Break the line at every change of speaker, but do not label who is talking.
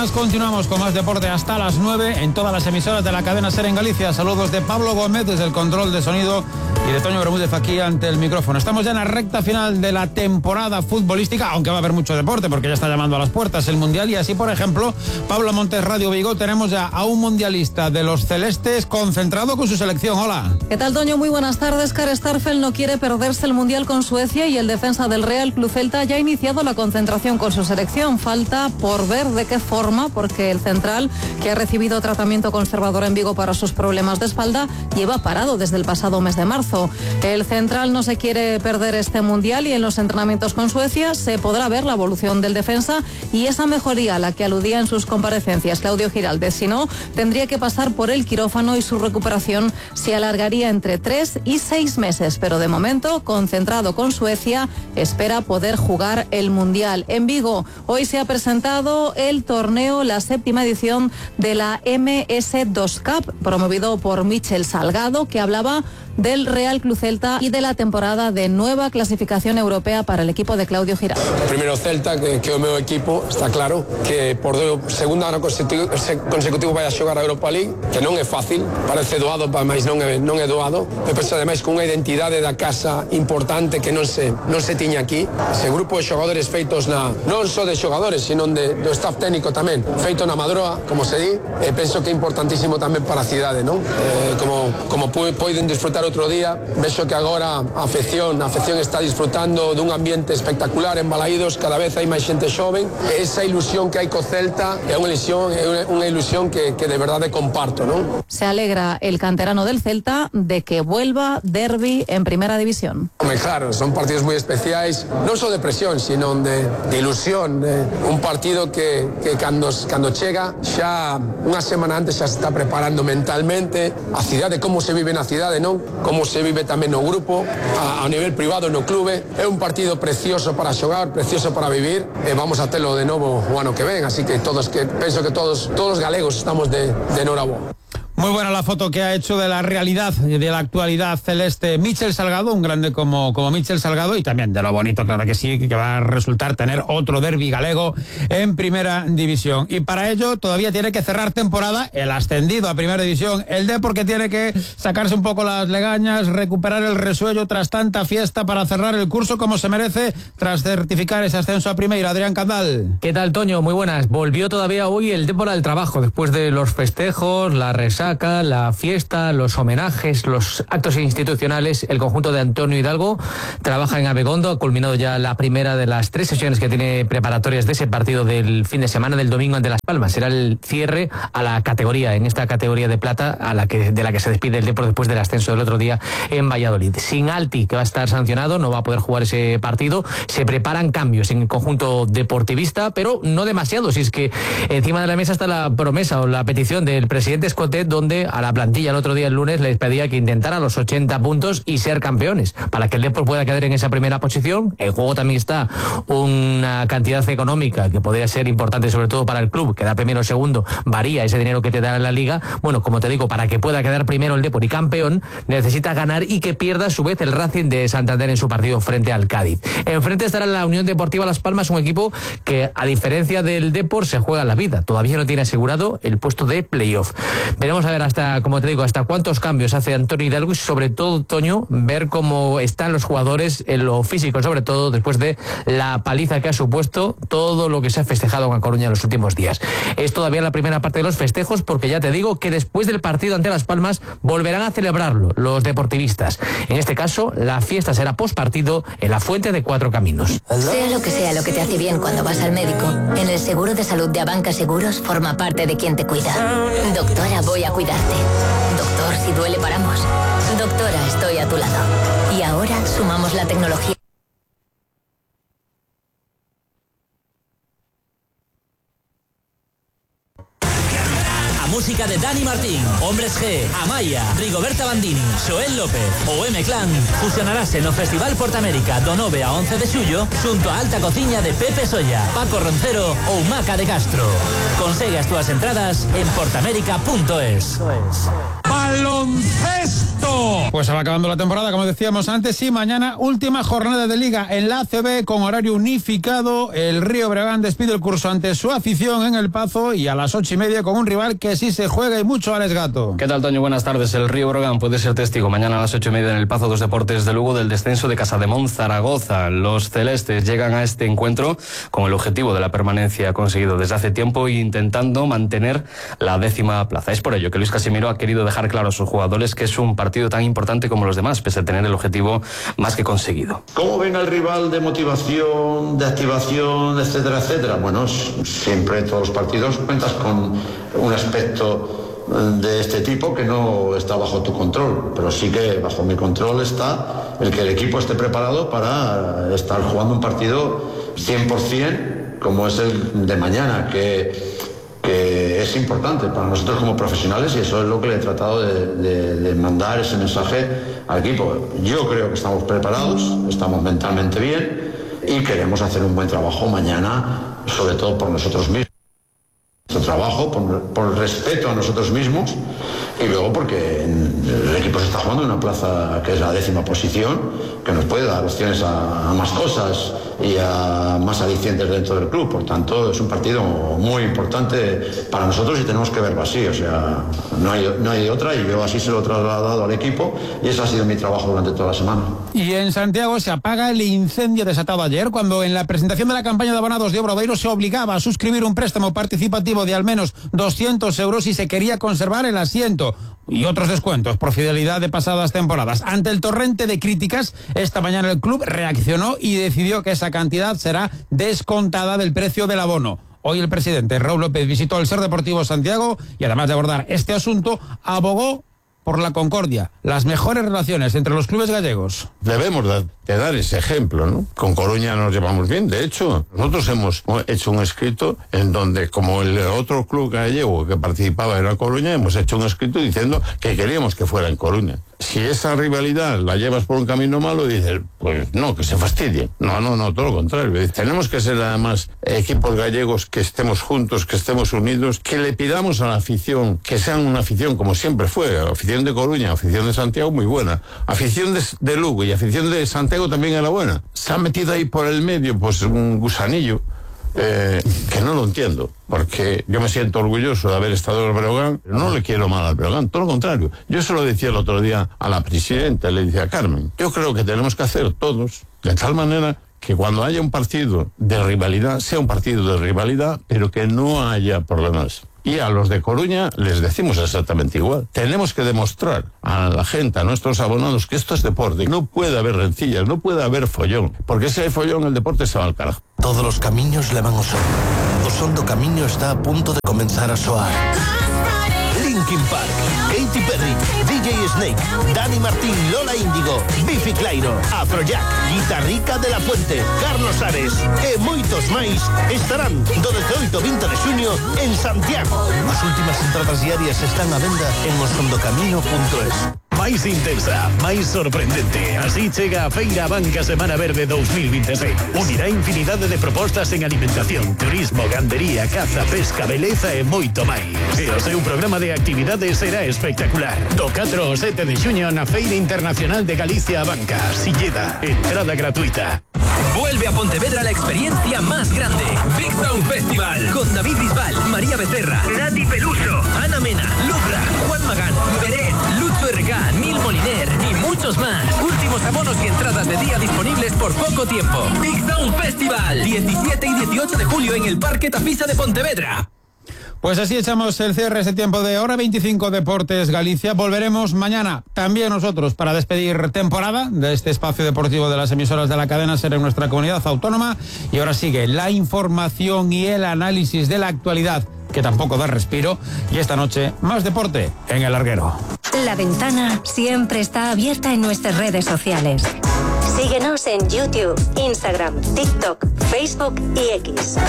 buenas. Continuamos con más deporte hasta las 9 en todas las emisoras de la cadena SER en Galicia. Saludos de Pablo Gómez desde el control de sonido y de Toño Bermúdez aquí ante el micrófono. Estamos ya en la recta final de la temporada futbolística, aunque va a haber mucho deporte porque ya está llamando a las puertas el Mundial. Y así, por ejemplo, Pablo Montes, Radio Vigo, tenemos ya a un mundialista de los celestes concentrado con su selección. Hola.
¿Qué tal, Toño? Muy buenas tardes. Karl Starfelt no quiere perderse el Mundial con Suecia y el defensa del Real Club Celta ya ha iniciado la concentración con su selección. Falta por ver de qué forma, porque el central, que ha recibido tratamiento conservador en Vigo para sus problemas de espalda, lleva parado desde el pasado mes de marzo. El central no se quiere perder este Mundial y en los entrenamientos con Suecia se podrá ver la evolución del defensa y esa mejoría a la que aludía en sus comparecencias Claudio Giraldez. Si no, tendría que pasar por el quirófano y su recuperación se alargaría entre 3 y 6 meses. Pero de momento, concentrado con Suecia, espera poder jugar el Mundial. En Vigo, hoy se ha presentado el torneo, la 7ª edición de la MS2 Cup, promovido por Michel Salgado, que hablaba del Real Club Celta y de la temporada de nueva clasificación europea para el equipo de Claudio Giraldez.
Primeiro Celta, que é o meu equipo, está claro que por segunda ano consecutivo vai a xogar a Europa League, que non é fácil, parece doado, mas non é doado. Eu penso ademais con unha identidade da casa importante que non se tiña aquí. Ese grupo de xogadores feitos non só de xogadores, sino do staff técnico tamén, feito na Madroa, como se di, penso que é importantísimo tamén para a cidade, non? Como poden disfrutar outro día, vexo que agora a afección está disfrutando dun ambiente espectacular en Balaídos, cada vez hai máis xente xoven, esa ilusión que hai co Celta é unha ilusión que de verdade comparto, non?
Se alegra el canterano del Celta de que vuelva derbi en Primera División.
Claro, son partidos moi especiais, non só de presión, sino de ilusión, un partido que cando chega xa unha semana antes xa se está preparando mentalmente a cidade, como se vive na cidade, non? Como se vive tamén no grupo, a nivel privado no clube. É un partido precioso para xogar, precioso para vivir, e vamos a telo de novo o ano que ven, así que penso que todos os galegos estamos de enhorabuena.
Muy buena la foto que ha hecho de la realidad, de la actualidad celeste Michel Salgado, un grande como Michel Salgado, y también de lo bonito, claro que sí, que va a resultar tener otro derbi galego en Primera División. Y para ello todavía tiene que cerrar temporada el ascendido a Primera División, el Depor, que tiene que sacarse un poco las legañas, recuperar el resuello tras tanta fiesta para cerrar el curso como se merece tras certificar ese ascenso a Primera. Adrián Candal.
¿Qué tal, Toño? Muy buenas. Volvió todavía hoy el Depor al trabajo después de los festejos, la resaca, la fiesta, los homenajes, los actos institucionales. El conjunto de Antonio Hidalgo trabaja en Abegondo. Ha culminado ya la primera de las 3 sesiones que tiene preparatorias de ese partido del fin de semana del domingo ante Las Palmas. Será el cierre a la categoría, en esta categoría de plata de la que se despide el Depor después del ascenso del otro día en Valladolid. Sin Alti, que va a estar sancionado, no va a poder jugar ese partido. Se preparan cambios en el conjunto deportivista, pero no demasiado. Si es que encima de la mesa está la promesa o la petición del presidente Escotet, donde a la plantilla el otro día, el lunes, les pedía que intentara los 80 puntos y ser campeones, para que el Depor pueda quedar en esa primera posición. En juego también está una cantidad económica que podría ser importante, sobre todo para el club, que da primero o segundo, varía ese dinero que te da la liga. Bueno, como te digo, para que pueda quedar primero el Depor y campeón, necesita ganar y que pierda a su vez el Racing de Santander en su partido frente al Cádiz. Enfrente estará la Unión Deportiva Las Palmas, un equipo que, a diferencia del Depor, se juega la vida. Todavía no tiene asegurado el puesto de playoff. Veremos a ver hasta, como te digo, hasta cuántos cambios hace Antonio Hidalgo y, sobre todo, Toño, ver cómo están los jugadores en lo físico, sobre todo después de la paliza que ha supuesto todo lo que se ha festejado en A Coruña en los últimos días. Es todavía la primera parte de los festejos, porque ya te digo que después del partido ante Las Palmas volverán a celebrarlo los deportivistas. En este caso, la fiesta será postpartido en la Fuente de Cuatro Caminos.
Sea lo que te hace bien cuando vas al médico, en el seguro de salud de Abanca Seguros forma parte de quien te cuida. Doctora, voy a cuidarte. Doctor, si duele paramos. Doctora, estoy a tu lado. Y ahora sumamos la tecnología.
Música de Dani Martín, Hombres G, Amaya, Rigoberta Bandini, Xoel López ou M-Clan fusionarase no Festival Portamérica do 9 a 11 de xullo xunto a Alta Cociña de Pepe Solla, Paco Roncero ou Maca de Castro. Consegue as túas entradas en portamérica.es.
baloncesto. Pues se va acabando la temporada, como decíamos antes, y mañana última jornada de liga en la ACB con horario unificado. El Río Breogán despide el curso ante su afición en El Pazo y a las 8:30 con un rival que sí se juega y mucho. Alex Gato.
¿Qué tal, Toño? Buenas tardes. El Río Breogán puede ser testigo mañana a las 8:30 en El Pazo dos Deportes de Lugo del descenso de Casademont Zaragoza. Los celestes llegan a este encuentro con el objetivo de la permanencia conseguido desde hace tiempo e intentando mantener la 10ª plaza. Es por ello que Luis Casimiro ha querido dejar claro a sus jugadores que es un partido tan importante como los demás, pese a tener el objetivo más que conseguido.
¿Cómo ven al rival de motivación, de activación, etcétera, etcétera? Bueno, siempre en todos los partidos cuentas con un aspecto de este tipo que no está bajo tu control, pero sí que bajo mi control está el que el equipo esté preparado para estar jugando un partido 100% como es el de mañana, que es importante para nosotros como profesionales, y eso es lo que le he tratado de mandar ese mensaje al equipo. Yo creo que estamos preparados, estamos mentalmente bien y queremos hacer un buen trabajo mañana, sobre todo por nosotros mismos. Nuestro trabajo, por respeto a nosotros mismos, y luego porque el equipo se está jugando en una plaza que es la 10ª posición, que nos puede dar opciones a más cosas y a más alicientes dentro del club. Por tanto, es un partido muy importante para nosotros y tenemos que verlo así. O sea, no hay otra, y yo así se lo he trasladado al equipo y ese ha sido mi trabajo durante toda la semana.
Y en Santiago se apaga el incendio desatado ayer cuando en la presentación de la campaña de abonados de Obradoiro se obligaba a suscribir un préstamo participativo de al menos 200 euros y se quería conservar el asiento y otros descuentos por fidelidad de pasadas temporadas. Ante el torrente de críticas, esta mañana el club reaccionó y decidió que esa cantidad será descontada del precio del abono. Hoy el presidente Raúl López visitó el Ser Deportivo Santiago y además de abordar este asunto, abogó por la concordia, las mejores relaciones entre los clubes gallegos.
Debemos de dar ese ejemplo, ¿no? Con Coruña nos llevamos bien. De hecho, nosotros hemos hecho un escrito en donde, como el otro club gallego que participaba era Coruña, hemos hecho un escrito diciendo que queríamos que fuera en Coruña. Si esa rivalidad la llevas por un camino malo, dices, pues no, que se fastidie. No, todo lo contrario. Tenemos que ser además equipos gallegos que estemos juntos, que estemos unidos, que le pidamos a la afición que sean una afición como siempre fue, afición de Coruña, afición de Santiago muy buena, afición de Lugo y afición de Santiago también era buena. Se ha metido ahí por el medio pues un gusanillo que no lo entiendo, porque yo me siento orgulloso de haber estado en el Breogán, pero no le quiero mal al Breogán, todo lo contrario. Yo se lo decía el otro día a la presidenta, le decía a Carmen, yo creo que tenemos que hacer todos de tal manera que cuando haya un partido de rivalidad, sea un partido de rivalidad, pero que no haya problemas. Y a los de Coruña les decimos exactamente igual. Tenemos que demostrar a la gente, a nuestros abonados, que esto es deporte. No puede haber rencillas, no puede haber follón. Porque si hay follón, el deporte se va al carajo.
Todos los camiños levan ao sol. O son do camiño está a punto de comenzar a soar. Linkin Park, Katy Perry, DJ Snake, Dani Martín, Lola Índigo, Bifi Clyro, Afrojack, Guitarrica de la Fuente, Carlos Ares e moitos máis estarán do 18 ao 20 de xuño en Santiago. As últimas entradas diarias están á venda en osondocamino.es.
Máis intensa, máis sorprendente. Así chega a Feira Banca Semana Verde 2026. Unirá infinidade de propostas en alimentación, turismo, gandería, caza, pesca, beleza e moito máis. E o seu programa de actividades será espectacular. Do 4 ao 7 de xuño na Feira Internacional de Galicia Banca. Silleda, entrada gratuita.
Vuelve a Pontevedra la experiencia más grande. Big Sound Festival. Con David Bisbal, María Becerra, Nati Peluso, Ana Mena, Lubra, Juan Magán, Beret, Lucho RK, Nil Moliner y muchos más. Últimos abonos y entradas de día disponibles por poco tiempo. Big Sound Festival. 17 y 18 de julio en el Parque Tafisa de Pontevedra.
Pues así echamos el cierre ese tiempo de Hora 25 Deportes Galicia. Volveremos mañana también nosotros para despedir temporada de este espacio deportivo de las emisoras de la cadena SER en nuestra comunidad autónoma. Y ahora sigue la información y el análisis de la actualidad, que tampoco da respiro. Y esta noche, más deporte en El Larguero.
La ventana siempre está abierta en nuestras redes sociales. Síguenos en YouTube, Instagram, TikTok, Facebook y X.